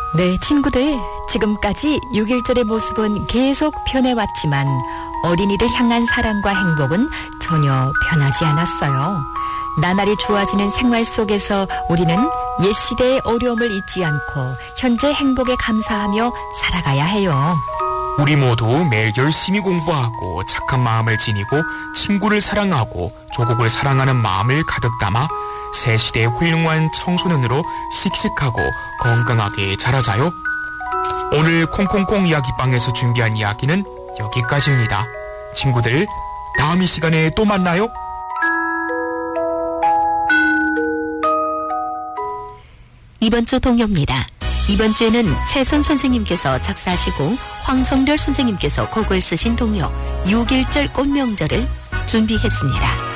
네, 친구들. 지금까지 6.1절의 모습은 계속 변해왔지만 어린이를 향한 사랑과 행복은 전혀 변하지 않았어요. 나날이 좋아지는 생활 속에서 우리는 옛 시대의 어려움을 잊지 않고 현재 행복에 감사하며 살아가야 해요. 우리 모두 매일 열심히 공부하고 착한 마음을 지니고 친구를 사랑하고 조국을 사랑하는 마음을 가득 담아 새 시대의 훌륭한 청소년으로 씩씩하고 건강하게 자라자요. 오늘 콩콩콩 이야기방에서 준비한 이야기는 여기까지입니다. 친구들, 다음 이 시간에 또 만나요. 이번 주 동요입니다. 이번 주에는 최선 선생님께서 작사하시고 황성렬 선생님께서 곡을 쓰신 동요 6.1절 꽃명절을 준비했습니다.